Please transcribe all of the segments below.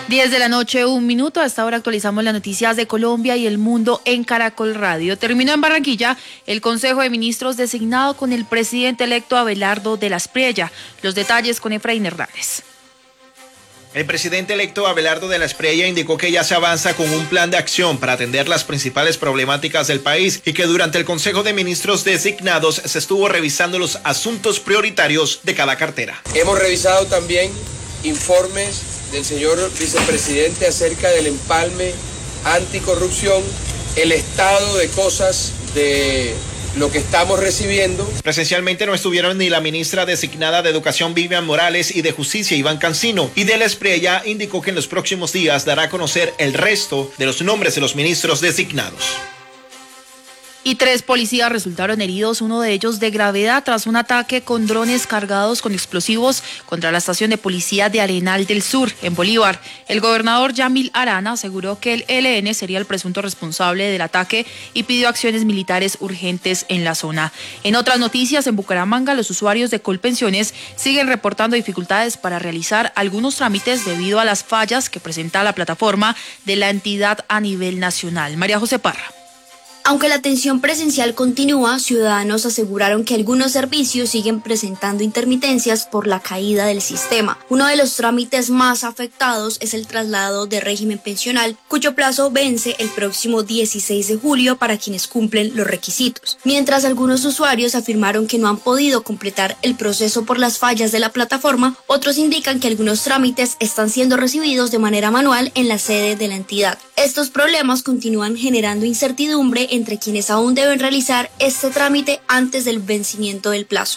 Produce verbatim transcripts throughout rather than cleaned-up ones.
diez de la noche, un minuto. A esta hora actualizamos las noticias de Colombia y el mundo en Caracol Radio. Terminó en Barranquilla el Consejo de Ministros designado con el presidente electo Abelardo de la Espriella. Los detalles con Efraín Hernández. El presidente electo Abelardo de la Espriella indicó que ya se avanza con un plan de acción para atender las principales problemáticas del país y que durante el Consejo de Ministros designados se estuvo revisando los asuntos prioritarios de cada cartera. Hemos revisado también informes del señor vicepresidente acerca del empalme anticorrupción, el estado de cosas de lo que estamos recibiendo. Presencialmente no estuvieron ni la ministra designada de Educación Vivian Morales y de Justicia Iván Cancino, y de la Espriella indicó que en los próximos días dará a conocer el resto de los nombres de los ministros designados. Y tres policías resultaron heridos, uno de ellos de gravedad, tras un ataque con drones cargados con explosivos contra la estación de policía de Arenal del Sur, en Bolívar. El gobernador Yamil Arana aseguró que el E L N sería el presunto responsable del ataque y pidió acciones militares urgentes en la zona. En otras noticias, en Bucaramanga, los usuarios de Colpensiones siguen reportando dificultades para realizar algunos trámites debido a las fallas que presenta la plataforma de la entidad a nivel nacional. María José Parra. Aunque la atención presencial continúa, ciudadanos aseguraron que algunos servicios siguen presentando intermitencias por la caída del sistema. Uno de los trámites más afectados es el traslado de régimen pensional, cuyo plazo vence el próximo dieciséis de julio para quienes cumplen los requisitos. Mientras algunos usuarios afirmaron que no han podido completar el proceso por las fallas de la plataforma, otros indican que algunos trámites están siendo recibidos de manera manual en la sede de la entidad. Estos problemas continúan generando incertidumbre entre quienes aún deben realizar este trámite antes del vencimiento del plazo.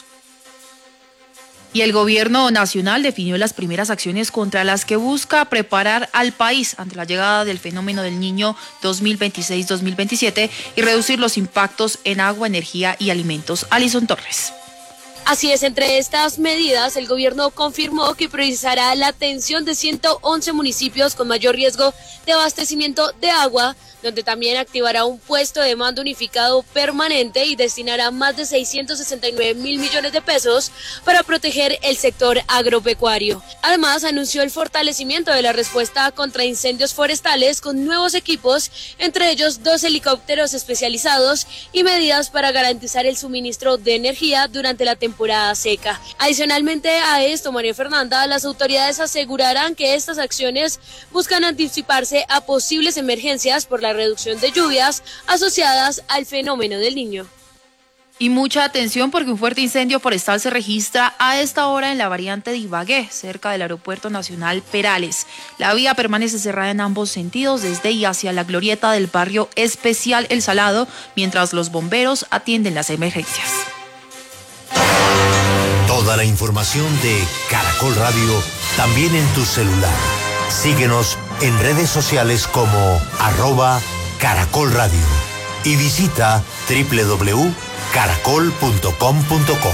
Y el gobierno nacional definió las primeras acciones contra las que busca preparar al país ante la llegada del fenómeno del Niño dos mil veintiséis dos mil veintisiete y reducir los impactos en agua, energía y alimentos. Alison Torres. Así es, entre estas medidas, el gobierno confirmó que priorizará la atención de ciento once municipios con mayor riesgo de abastecimiento de agua, donde también activará un puesto de mando unificado permanente y destinará más de seiscientos sesenta y nueve mil millones de pesos para proteger el sector agropecuario. Además, anunció el fortalecimiento de la respuesta contra incendios forestales con nuevos equipos, entre ellos dos helicópteros especializados y medidas para garantizar el suministro de energía durante la temporada seca. Adicionalmente a esto, María Fernanda, las autoridades asegurarán que estas acciones buscan anticiparse a posibles emergencias por la reducción de lluvias asociadas al fenómeno del Niño. Y mucha atención porque un fuerte incendio forestal se registra a esta hora en la variante de Ibagué, cerca del Aeropuerto Nacional Perales. La vía permanece cerrada en ambos sentidos, desde y hacia la glorieta del barrio especial El Salado, mientras los bomberos atienden las emergencias. Toda la información de Caracol Radio también en tu celular. Síguenos en redes sociales como arroba Caracol Radio y visita doble u doble u doble u punto caracol punto com punto co.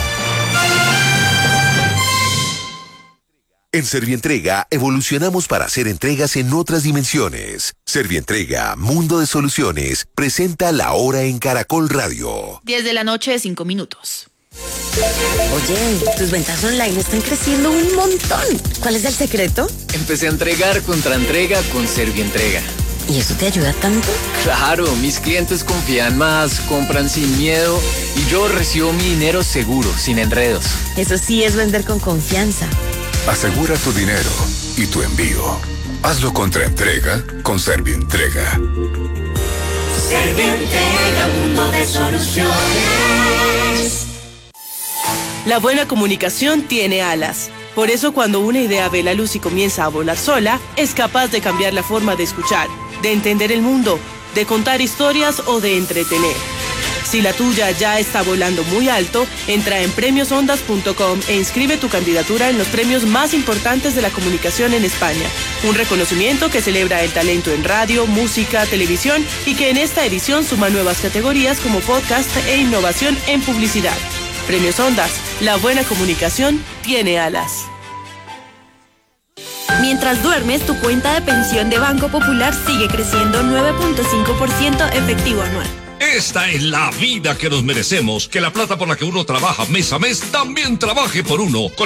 En Servientrega evolucionamos para hacer entregas en otras dimensiones. Servientrega, Mundo de Soluciones, presenta La Hora en Caracol Radio. diez de la noche, cinco minutos. Oye, tus ventas online están creciendo un montón. ¿Cuál es el secreto? Empecé a entregar contra entrega con Servientrega. ¿Y eso te ayuda tanto? Claro, mis clientes confían más, compran sin miedo y yo recibo mi dinero seguro, sin enredos. Eso sí es vender con confianza. Asegura tu dinero y tu envío. Hazlo contra entrega con Servientrega. Servientrega, mundo de soluciones. La buena comunicación tiene alas. Por eso, cuando una idea ve la luz y comienza a volar sola, es capaz de cambiar la forma de escuchar, de entender el mundo, de contar historias o de entretener. Si la tuya ya está volando muy alto, entra en premios ondas punto com e inscribe tu candidatura en los premios más importantes de la comunicación en España. Un reconocimiento que celebra el talento en radio, música, televisión y que en esta edición suma nuevas categorías como podcast e innovación en publicidad. Premios Ondas, la buena comunicación tiene alas. Mientras duermes, tu cuenta de pensión de Banco Popular sigue creciendo nueve punto cinco por ciento efectivo anual. Esta es la vida que nos merecemos, que la plata por la que uno trabaja mes a mes también trabaje por uno.